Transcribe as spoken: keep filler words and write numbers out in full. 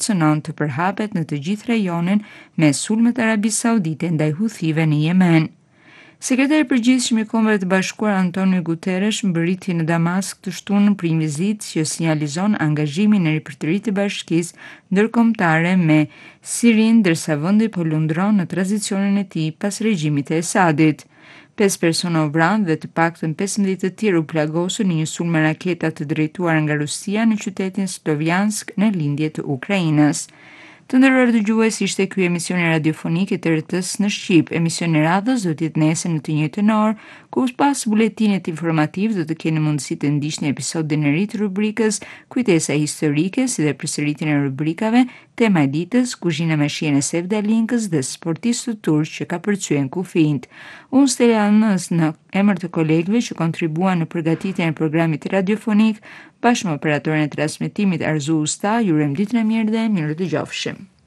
synon të përhapet në të gjithë rajonin me sulmet e Arabisë Saudite ndaj Huthive në Yemen. Sekretari i përgjithshëm i Kombeve të Bashkuara Antonio Guterres mbërriti në Damask të shtunën për një vizitë që sinjalizon angazhimin e ripërtërisë të bashkisë ndërkombëtare me Sirinë, ndërsa vendi po lundron në tranzicionin e tij pas regjimit të Esadit. Pesë persona u vranë dhe të paktën pesëmbëdhjetë të tjerë u plagosën në një sulm me raketa të drejtuar nga Rusia në qytetin Slovjansk në lindje të Ukrainës. Të nderuar dëgjues, ishte ky emisioni radiofonik i T R T-s në Shqip. Emisioni i radhës do të jetë nesër në të njëjtën orë, ku pas buletinit informativ do të keni mundësi të ndiqni episodin e ri të rubrikës Kujtesa historike, si dhe përsëritjen e rubrikave Tema e ditës, Kuzhina me shijen e Sevda Linkës dhe Sportistët turq që ka përcyen kufijt. Unë Stelianës në emër të kolegëve që kontribuan në përgatitjen e programit radiofonik, bashkë me operatorin e transmetimit Arzu Usta, ju urojmë ditën e mirë dhe mirë dëgjofshim.